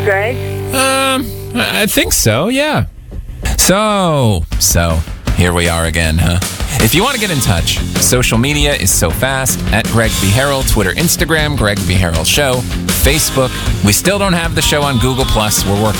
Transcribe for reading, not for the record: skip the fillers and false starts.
Greg? I think so, yeah. So, here we are again, huh? If you want to get in touch, social media is so fast at Greg B. Harrell, Twitter, Instagram, Greg B. Harrell Show, Facebook. We still don't have the show on Google+. We're working